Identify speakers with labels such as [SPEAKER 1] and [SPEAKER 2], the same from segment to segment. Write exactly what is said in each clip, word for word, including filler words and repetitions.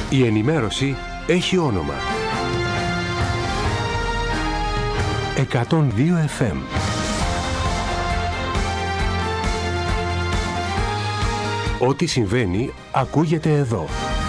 [SPEAKER 1] Η ενημέρωση έχει όνομα. εκατόν δύο εφ εμ. Ό,τι συμβαίνει ακούγεται εδώ.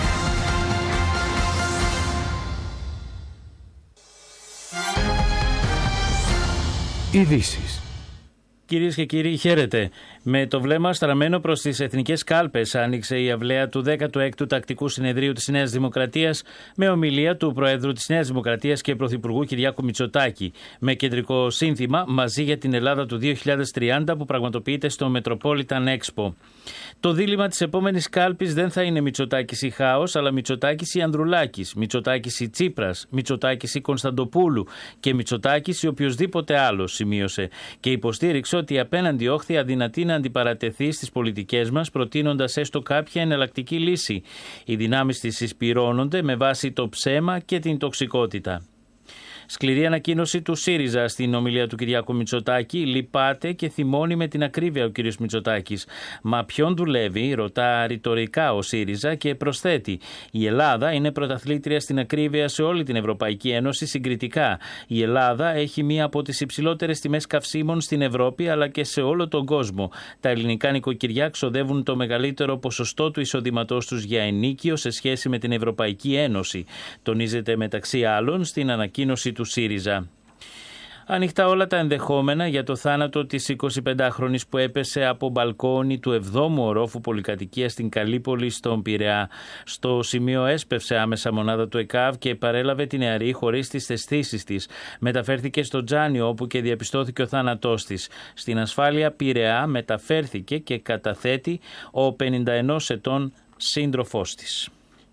[SPEAKER 1] Ειδήσεις.
[SPEAKER 2] Κυρίες και κύριοι, χαίρετε. Με το βλέμμα στραμμένο προς τις εθνικές κάλπες άνοιξε η αυλαία του δέκατου έκτου Τακτικού Συνεδρίου της Νέας Δημοκρατίας με ομιλία του Προέδρου της Νέας Δημοκρατίας και Πρωθυπουργού Κυριάκου Μητσοτάκη, με κεντρικό σύνθημα «Μαζί για την Ελλάδα του δύο χιλιάδες τριάντα» που πραγματοποιείται στο Metropolitan Expo. Το δίλημμα της επόμενης κάλπης δεν θα είναι Μητσοτάκης ή Χάος, αλλά Μητσοτάκης ή Ανδρουλάκης, Μητσοτάκης ή Τσίπρας, Μητσοτάκης ή Κωνσταντοπούλου και Μητσοτάκης ή οποιοδήποτε άλλος, σημείωσε, και υποστήριξε ότι η απέναντι όχθη αδυνατεί να αντιπαρατεθεί στις πολιτικές μας, προτείνοντας έστω κάποια εναλλακτική λύση. Οι δυνάμεις της συσπυρώνονται με βάση το ψέμα και την τοξικότητα. Σκληρή ανακοίνωση του ΣΥΡΙΖΑ στην ομιλία του Κυριάκου Μητσοτάκη. Λυπάται και θυμώνει με την ακρίβεια ο κ. Μητσοτάκης. Μα ποιον δουλεύει, ρωτά ρητορικά ο ΣΥΡΙΖΑ και προσθέτει: η Ελλάδα είναι πρωταθλήτρια στην ακρίβεια σε όλη την Ευρωπαϊκή Ένωση συγκριτικά. Η Ελλάδα έχει μία από τις υψηλότερες τιμές καυσίμων στην Ευρώπη αλλά και σε όλο τον κόσμο. Τα ελληνικά νοικοκυριά ξοδεύουν το μεγαλύτερο ποσοστό του εισοδήματός τους για ενίκιο σε σχέση με την Ευρωπαϊκή Ένωση. Τονίζεται μεταξύ άλλων στην ανακοίνωση του ΣΥΡΙΖΑ. Ανοιχτά όλα τα ενδεχόμενα για το θάνατο της εικοσιπεντάχρονης που έπεσε από μπαλκόνι του εβδόμου ορόφου πολυκατοικίας στην Καλύπολη στον Πειραιά. Στο σημείο έσπευσε άμεσα μονάδα του ΕΚΑΒ και παρέλαβε την νεαρή χωρίς τις αισθήσεις της. Μεταφέρθηκε στο Τζάνιο όπου και διαπιστώθηκε ο θάνατός της. Στην ασφάλεια Πειραιά μεταφέρθηκε και καταθέτει ο πενήντα ενός ετών σύντροφός της.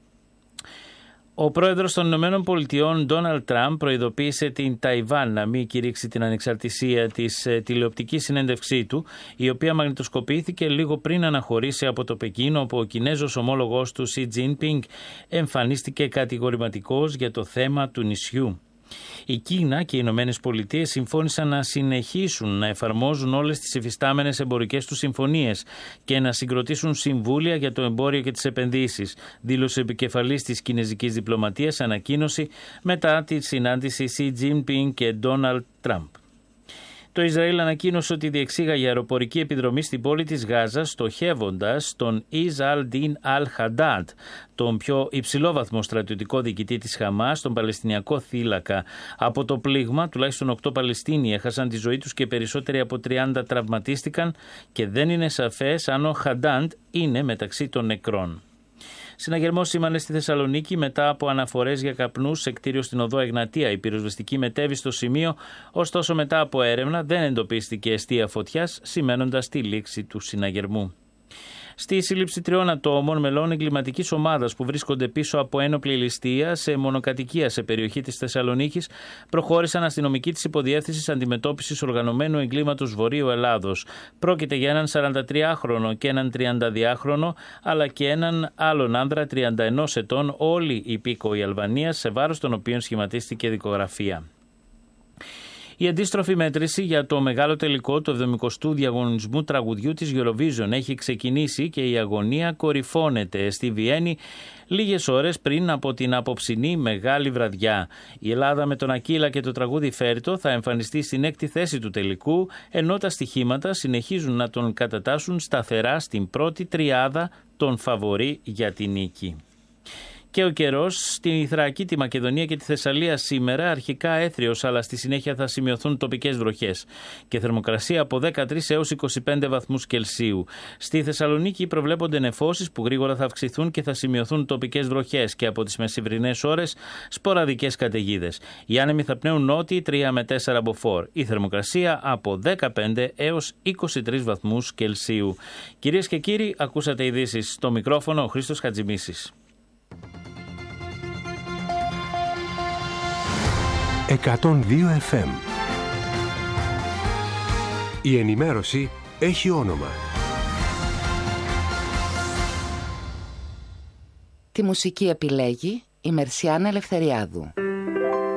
[SPEAKER 2] Ο πρόεδρος των Ηνωμένων Πολιτειών, Ντόναλντ Τραμπ, προειδοποίησε την Ταϊβάν να μην κηρύξει την ανεξαρτησία της τηλεοπτική συνέντευξή του, η οποία μαγνητοσκοπήθηκε λίγο πριν αναχωρήσει από το Πεκίνο, όπου ο Κινέζος ομόλογος του Σι Τζίνπινγκ εμφανίστηκε κατηγορηματικός για το θέμα του νησιού. Η Κίνα και οι Ηνωμένες Πολιτείες συμφώνησαν να συνεχίσουν να εφαρμόζουν όλες τις υφιστάμενες εμπορικές τους συμφωνίες και να συγκροτήσουν συμβούλια για το εμπόριο και τις επενδύσεις, δήλωσε επικεφαλής της κινέζικης διπλωματίας ανακοίνωση μετά τη συνάντηση Σι Τζίνπινγκ και Ντόναλντ Τραμπ. Το Ισραήλ ανακοίνωσε ότι διεξήγαγε αεροπορική επιδρομή στην πόλη της Γάζας, στοχεύοντας τον Ιζ αλ-Ντίν αλ-Χαντάντ, τον πιο υψηλόβαθμο στρατιωτικό διοικητή της Χαμάς, τον Παλαιστινιακό θύλακα. Από το πλήγμα, τουλάχιστον οκτώ Παλαιστίνοι έχασαν τη ζωή τους και περισσότεροι από τριάντα τραυματίστηκαν και δεν είναι σαφές αν ο Χαντάντ είναι μεταξύ των νεκρών. Συναγερμός σήμανε στη Θεσσαλονίκη μετά από αναφορές για καπνούς σε κτίριο στην οδό Εγνατία. Η πυροσβεστική μετέβη στο σημείο, ωστόσο μετά από έρευνα δεν εντοπίστηκε αιστεία φωτιάς, σημαίνοντας τη λήξη του συναγερμού. Στη σύλληψη τριών ατόμων μελών εγκληματικής ομάδας που βρίσκονται πίσω από ένοπλη ληστεία σε μονοκατοικία σε περιοχή της Θεσσαλονίκης προχώρησαν αστυνομικοί της Υποδιεύθυνσης Αντιμετώπισης Οργανωμένου Εγκλήματος Βορείου Ελλάδος. Πρόκειται για έναν σαραντατριάχρονο και έναν τριανταδυάχρονο, αλλά και έναν άλλον άνδρα τριάντα ενός ετών, όλοι υπήκοοι Αλβανίας, σε βάρος των οποίων σχηματίστηκε δικογραφία. Η αντίστροφη μέτρηση για το μεγάλο τελικό του εβδομηκοστού διαγωνισμού τραγουδιού της Eurovision έχει ξεκινήσει και η αγωνία κορυφώνεται στη Βιέννη λίγες ώρες πριν από την απόψινή μεγάλη βραδιά. Η Ελλάδα με τον Ακύλα και το τραγούδι Φέρτο θα εμφανιστεί στην έκτη θέση του τελικού, ενώ τα στοιχήματα συνεχίζουν να τον κατατάσσουν σταθερά στην πρώτη τριάδα των φαβορί για την νίκη. Και ο καιρός στη Θράκη, τη Μακεδονία και τη Θεσσαλία σήμερα αρχικά έθριος, αλλά στη συνέχεια θα σημειωθούν τοπικές βροχές και θερμοκρασία από δεκατρείς έως είκοσι πέντε βαθμούς Κελσίου. Στη Θεσσαλονίκη προβλέπονται νεφώσεις που γρήγορα θα αυξηθούν και θα σημειωθούν τοπικές βροχές και από τις μεσημβρινές ώρες σποραδικές καταιγίδες. Οι άνεμοι θα πνέουν νότιοι τρία με τέσσερα μποφόρ. Η θερμοκρασία από δεκαπέντε έως είκοσι τρεις βαθμούς Κελσίου. Κυρίες και κύριοι, ακούσατε ειδήσεις στο μικρόφωνο ο Χρήστος Χατζημίσης.
[SPEAKER 1] εκατόν δύο εφ εμ. Η ενημέρωση έχει όνομα.
[SPEAKER 3] Τη μουσική επιλέγει η Μερσιάνα Ελευθεριάδου.